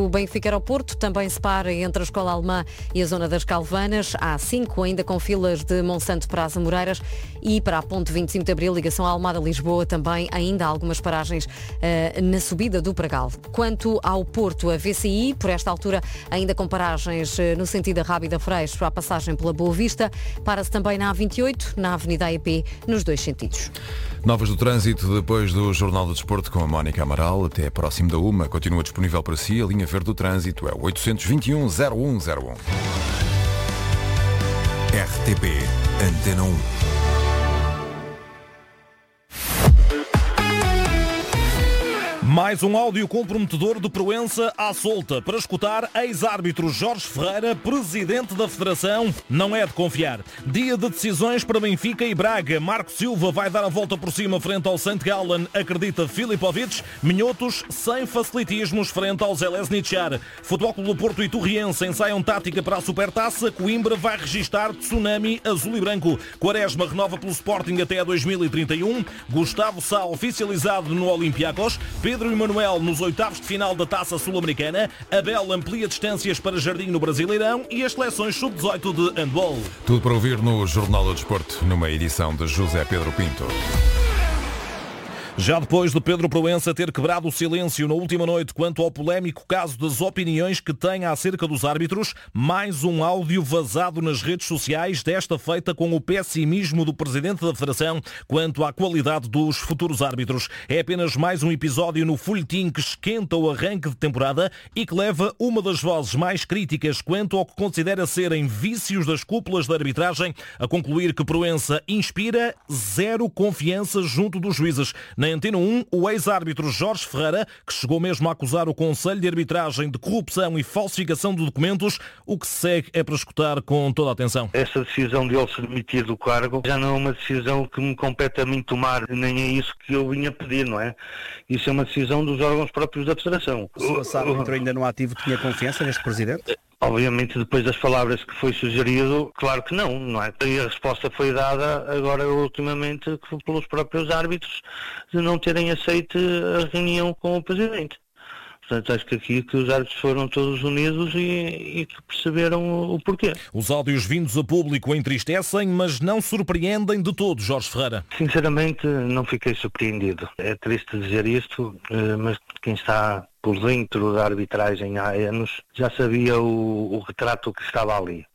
do Benfica Aeroporto também separa entre a Escola Alemã e a zona das Calvanas. Há 5 ainda com filas de Monsanto para as Amoreiras e para a ponte 25 de Abril, ligação à Almada-Lisboa, também ainda há algumas paragens na subida do Pragal. Quanto ao Porto, a VCI, por esta altura, ainda com paragens no sentido da Rábida Freixo para a passagem pela Boa Vista. Para-se também na A28, na Avenida AEP, nos 2 sentidos. Novas do trânsito depois do Jornal do Desporto com a Mónica Amaral. Até próximo da 1. Continua disponível para si. A linha verde do trânsito é o 821-0101. RTP Antena 1. Mais um áudio comprometedor de Proença à solta. Para escutar, ex-árbitro Jorge Ferreira, presidente da Federação, não é de confiar. Dia de decisões para Benfica e Braga. Marco Silva vai dar a volta por cima frente ao St. Gallen, acredita Filipovic. Minhotos sem facilitismos frente ao Železničar. Futebol Clube do Porto e Torriense ensaiam tática para a Supertaça. Coimbra vai registar tsunami azul e branco. Quaresma renova pelo Sporting até a 2031. Gustavo Sá oficializado no Olympiacos. Pedro e Manuel nos oitavos de final da Taça Sul-Americana. Abel amplia distâncias para Jardim no Brasileirão e as seleções sub-18 de handball. Tudo para ouvir no Jornal do Desporto, numa edição de José Pedro Pinto. Já depois de Pedro Proença ter quebrado o silêncio na última noite quanto ao polémico caso das opiniões que tem acerca dos árbitros, mais um áudio vazado nas redes sociais, desta feita com o pessimismo do presidente da Federação quanto à qualidade dos futuros árbitros. É apenas mais um episódio no folhetim que esquenta o arranque de temporada e que leva uma das vozes mais críticas quanto ao que considera serem vícios das cúpulas da arbitragem a concluir que Proença inspira zero confiança junto dos juízes. Na Antena 1, o ex-árbitro Jorge Ferreira, que chegou mesmo a acusar o Conselho de Arbitragem de corrupção e falsificação de documentos, o que se segue é para escutar com toda a atenção. Essa decisão de ele se demitir do cargo já não é uma decisão que me compete a mim tomar, nem é isso que eu vinha pedir, não é? Isso é uma decisão dos órgãos próprios da Federação. O seu árbitro ainda no ativo tinha confiança neste presidente? Obviamente, depois das palavras que foi sugerido, claro que não é? E a resposta foi dada agora ultimamente pelos próprios árbitros de não terem aceito a reunião com o Presidente. Portanto, acho que aqui que os árbitros foram todos unidos e que perceberam o porquê. Os áudios vindos a público entristecem, mas não surpreendem de todo, Jorge Ferreira. Sinceramente, não fiquei surpreendido. É triste dizer isto, mas quem está por dentro da arbitragem há anos já sabia o retrato que estava ali.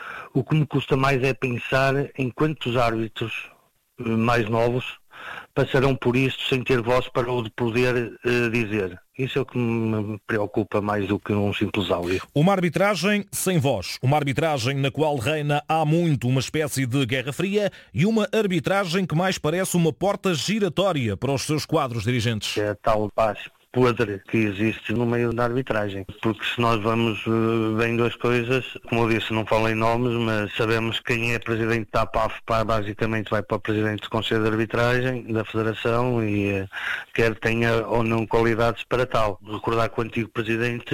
O que me custa mais é pensar em quantos árbitros mais novos passarão por isto sem ter voz para o poder dizer. Isso é o que me preocupa mais do que um simples áudio. Uma arbitragem sem voz. Uma arbitragem na qual reina há muito uma espécie de guerra fria e uma arbitragem que mais parece uma porta giratória para os seus quadros dirigentes. É a tal paz podre que existe no meio da arbitragem, porque se nós vamos vendo as coisas, como eu disse, não falo em nomes, mas sabemos quem é presidente da PAF, basicamente vai para o presidente do Conselho de Arbitragem da Federação e quer tenha ou não qualidades para tal. Recordar que o antigo presidente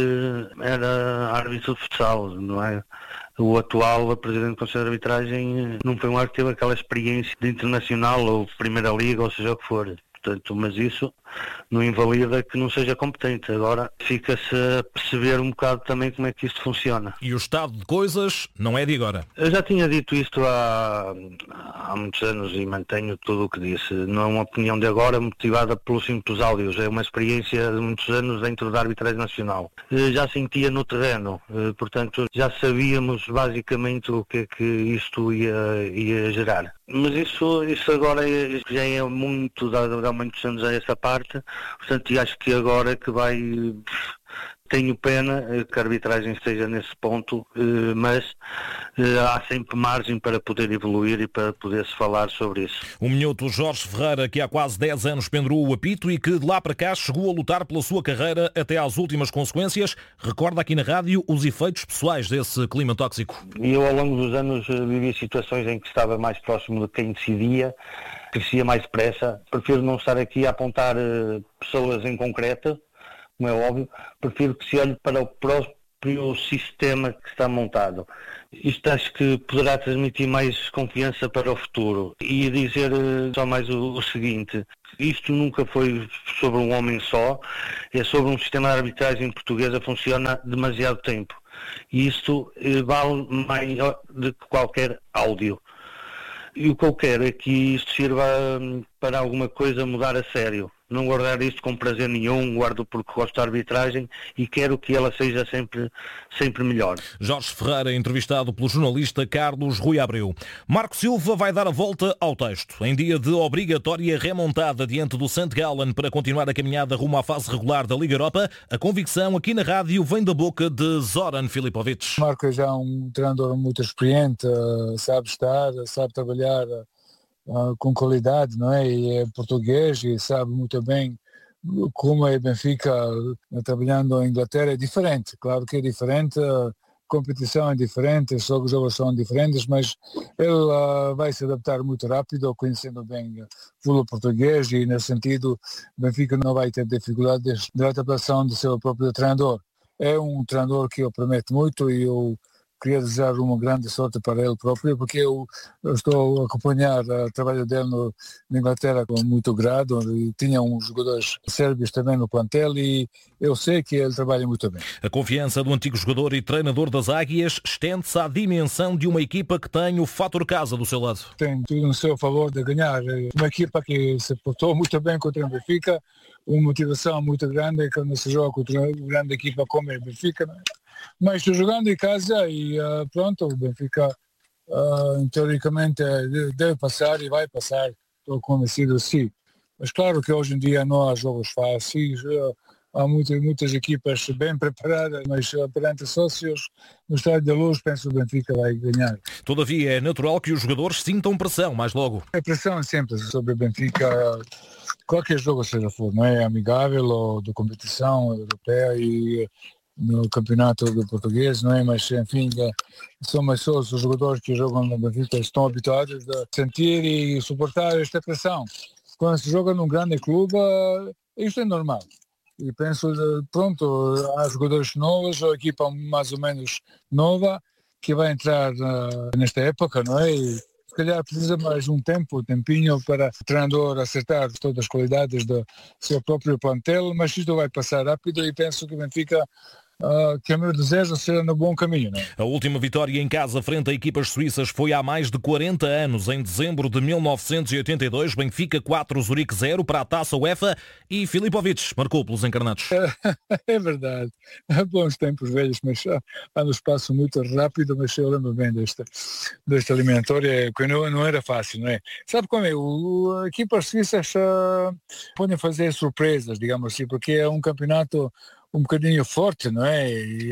era árbitro de futsal, não é? O atual presidente do Conselho de Arbitragem não foi um árbitro que teve aquela experiência de internacional ou Primeira Liga, ou seja o que for. Portanto, mas isso não invalida que não seja competente. Agora fica-se a perceber um bocado também como é que isto funciona. E o estado de coisas não é de agora. Eu já tinha dito isto há muitos anos e mantenho tudo o que disse. Não é uma opinião de agora motivada pelos simples áudios. É uma experiência de muitos anos dentro da arbitragem nacional. Já sentia no terreno. Portanto, já sabíamos basicamente o que é que isto ia gerar. Mas isso agora já é muito, há muitos anos a essa parte, portanto, e acho que agora que vai... Tenho pena que a arbitragem esteja nesse ponto, mas há sempre margem para poder evoluir e para poder-se falar sobre isso. O minhoto Jorge Ferreira, que há quase 10 anos pendurou o apito e que de lá para cá chegou a lutar pela sua carreira até às últimas consequências, recorda aqui na rádio os efeitos pessoais desse clima tóxico. E eu ao longo dos anos vivi situações em que estava mais próximo de quem decidia, crescia mais depressa. Prefiro não estar aqui a apontar pessoas em concreto, como é óbvio, prefiro que se olhe para próprio sistema que está montado. Isto acho que poderá transmitir mais confiança para o futuro. E dizer só mais o seguinte, isto nunca foi sobre um homem só, é sobre um sistema de arbitragem portuguesa que funciona há demasiado tempo. E isto vale maior do que qualquer áudio. E o que eu quero é que isto sirva para alguma coisa mudar a sério. Não guardar isto com prazer nenhum, guardo porque gosto da arbitragem e quero que ela seja sempre melhor. Jorge Ferreira, entrevistado pelo jornalista Carlos Rui Abreu. Marco Silva vai dar a volta ao texto. Em dia de obrigatória remontada diante do St. Gallen para continuar a caminhada rumo à fase regular da Liga Europa, a convicção aqui na rádio vem da boca de Zoran Filipovic. Marco é já um treinador muito experiente, sabe estar, sabe trabalhar com qualidade, não é? E é português e sabe muito bem como é Benfica trabalhando em Inglaterra. É diferente, claro que é diferente, a competição é diferente, os jogos são diferentes, mas ele vai se adaptar muito rápido, conhecendo bem o futebol português, e nesse sentido Benfica não vai ter dificuldades de adaptação do seu próprio treinador. É um treinador que eu prometo muito e eu queria desejar uma grande sorte para ele próprio, porque eu estou a acompanhar o trabalho dele na Inglaterra com muito grado, e tinha uns jogadores sérvios também no plantel e eu sei que ele trabalha muito bem. A confiança do antigo jogador e treinador das Águias estende-se à dimensão de uma equipa que tem o fator casa do seu lado. Tem tudo no seu favor de ganhar. Uma equipa que se portou muito bem contra o Benfica, uma motivação muito grande quando se joga contra uma grande equipa como é o Benfica, não é? Mas estou jogando em casa e pronto, o Benfica teoricamente deve passar e vai passar, estou convencido assim. Mas claro que hoje em dia não há jogos fáceis, há muitas equipas bem preparadas, mas perante sócios no Estádio da Luz penso que o Benfica vai ganhar. Todavia é natural que os jogadores sintam pressão mais logo. A pressão é sempre sobre o Benfica, qualquer jogo seja for, não é amigável ou de competição europeia e no campeonato do português, não é? Mas enfim, são mais só os jogadores que jogam no Benfica estão habituados a sentir e suportar esta pressão. Quando se joga num grande clube, isto é normal. E penso, pronto, há jogadores novos, a equipa mais ou menos nova, que vai entrar nesta época, não é? E se calhar precisa mais um tempinho para o treinador acertar todas as qualidades do seu próprio plantel, mas isto vai passar rápido e penso que o Benfica que o meu desejo será no bom caminho, não é? A última vitória em casa frente a equipas suíças foi há mais de 40 anos, em dezembro de 1982, Benfica 4, Zurique 0 para a Taça UEFA e Filipovic marcou pelos encarnados. É verdade, há bons tempos velhos, mas há no espaço muito rápido, mas eu lembro bem desta eliminatória, que não era fácil, não é? Sabe como é? As equipas suíças podem fazer surpresas, digamos assim, porque é um campeonato um bocadinho forte, não é? E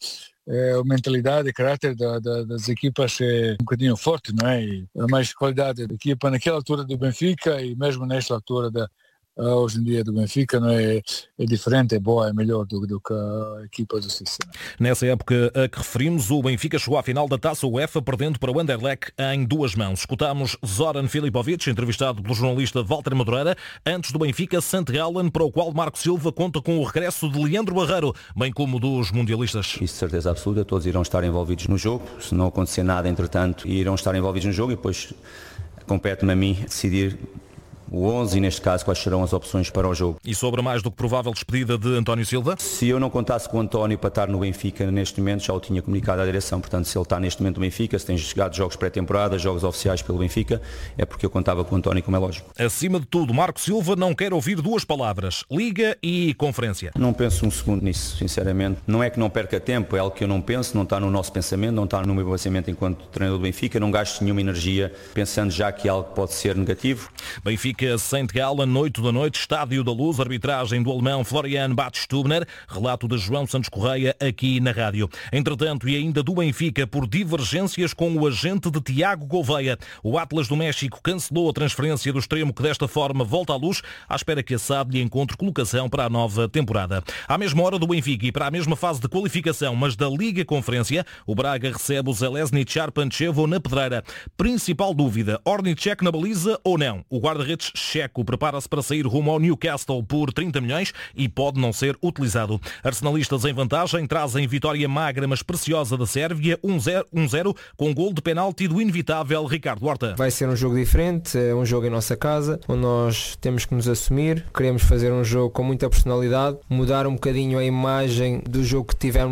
a mentalidade e caráter das equipas é um bocadinho forte, não é? E a mais qualidade da equipa naquela altura do Benfica e mesmo nesta altura hoje em dia do Benfica, não é? É diferente, é boa, é melhor do que a equipa do Suíça. Nessa época a que referimos, o Benfica chegou à final da Taça UEFA, perdendo para o Anderlecht em 2 mãos. Escutámos Zoran Filipovic, entrevistado pelo jornalista Walter Madureira, antes do Benfica St. Gallen, para o qual Marco Silva conta com o regresso de Leandro Barreiro, bem como dos mundialistas. Isso de certeza absoluta, todos irão estar envolvidos no jogo, se não acontecer nada entretanto, irão estar envolvidos no jogo e depois compete-me a mim decidir o 11 e neste caso quais serão as opções para o jogo. E sobre a mais do que provável despedida de António Silva? Se eu não contasse com o António para estar no Benfica neste momento, já o tinha comunicado à direção, portanto se ele está neste momento no Benfica, se tem jogado jogos pré-temporada, jogos oficiais pelo Benfica, é porque eu contava com o António, como é lógico. Acima de tudo, Marco Silva não quer ouvir 2 palavras, Liga e Conferência. Não penso um segundo nisso, sinceramente. Não é que não perca tempo, é algo que eu não penso, não está no nosso pensamento, não está no meu pensamento enquanto treinador do Benfica, não gasto nenhuma energia pensando já que algo pode ser negativo. Benfica St. Gallen, 8 da noite, Estádio da Luz, arbitragem do alemão Florian Badstubner, relato de João Santos Correia aqui na rádio. Entretanto, e ainda do Benfica, por divergências com o agente de Tiago Gouveia, o Atlas do México cancelou a transferência do extremo que desta forma volta à Luz, à espera que a SAD lhe encontre colocação para a nova temporada. À mesma hora do Benfica e para a mesma fase de qualificação, mas da Liga Conferência, o Braga recebe o Železničar Pančevo na Pedreira. Principal dúvida, Orniček na baliza ou não? O guarda-redes guarda-redes checo prepara-se para sair rumo ao Newcastle por 30 milhões e pode não ser utilizado. Arsenalistas em vantagem trazem vitória magra mas preciosa da Sérvia, 1-0 com gol de penalti do inevitável Ricardo Horta. Vai ser um jogo diferente, é um jogo em nossa casa, onde nós temos que nos assumir, queremos fazer um jogo com muita personalidade, mudar um bocadinho a imagem do jogo que tivemos